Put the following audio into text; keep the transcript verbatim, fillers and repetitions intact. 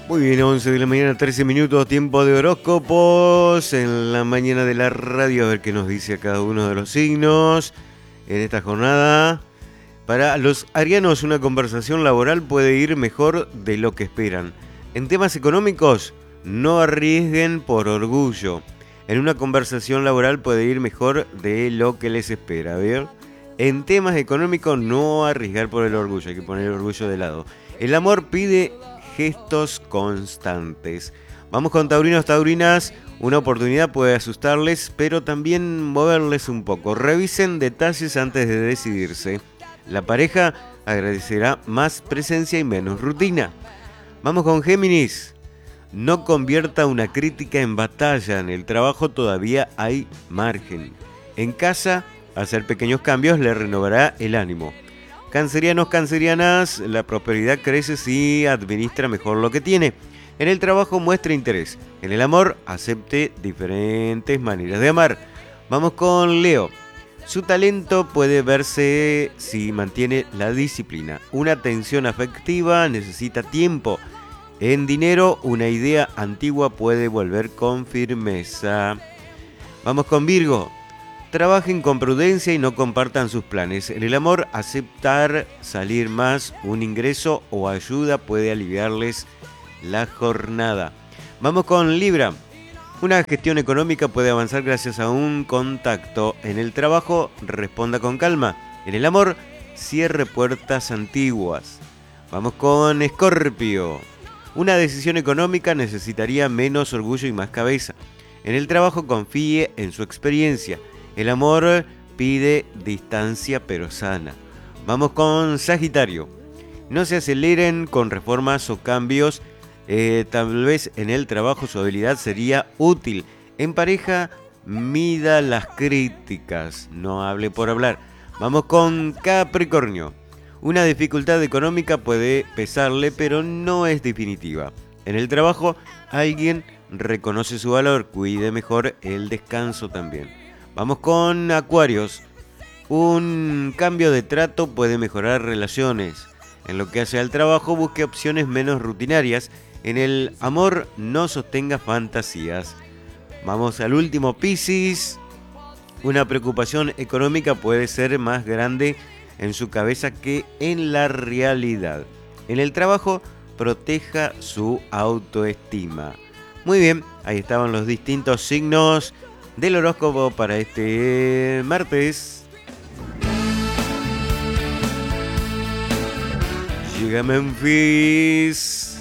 Muy bien, once de la mañana, trece minutos, tiempo de horóscopos en la mañana de la radio, a ver qué nos dice a cada uno de los signos en esta jornada. Para los arianos, una conversación laboral puede ir mejor de lo que esperan. En temas económicos, no arriesguen por orgullo. En una conversación laboral puede ir mejor de lo que les espera, ¿ver? En temas económicos, no arriesgar por el orgullo, hay que poner el orgullo de lado. El amor pide gestos constantes. Vamos con taurinos, taurinas. Una oportunidad puede asustarles, pero también moverles un poco. Revisen detalles antes de decidirse. La pareja agradecerá más presencia y menos rutina. Vamos con Géminis. No convierta una crítica en batalla. En el trabajo todavía hay margen. En casa, hacer pequeños cambios le renovará el ánimo. Cancerianos, cancerianas, la prosperidad crece si administra mejor lo que tiene. En el trabajo muestre interés. En el amor, acepte diferentes maneras de amar. Vamos con Leo. Su talento puede verse si mantiene la disciplina. Una tensión afectiva necesita tiempo. En dinero, una idea antigua puede volver con firmeza. Vamos con Virgo. Trabajen con prudencia y no compartan sus planes. En el amor, aceptar salir más, un ingreso o ayuda puede aliviarles la jornada. Vamos con Libra. Una gestión económica puede avanzar gracias a un contacto. En el trabajo, responda con calma. En el amor, cierre puertas antiguas. Vamos con Escorpio. Una decisión económica necesitaría menos orgullo y más cabeza. En el trabajo, confíe en su experiencia. El amor pide distancia pero sana. Vamos con Sagitario. No se aceleren con reformas o cambios. Eh, tal vez en el trabajo su habilidad sería útil. En pareja, mida las críticas. No hable por hablar. Vamos con Capricornio. Una dificultad económica puede pesarle, pero no es definitiva. En el trabajo, alguien reconoce su valor. Cuide mejor el descanso también. Vamos con Acuarios. Un cambio de trato puede mejorar relaciones. En lo que hace al trabajo, busque opciones menos rutinarias. En el amor, no sostenga fantasías. Vamos al último, Piscis. Una preocupación económica puede ser más grande en su cabeza que en la realidad. En el trabajo, proteja su autoestima. Muy bien, ahí estaban los distintos signos del horóscopo para este martes. Llega Memphis.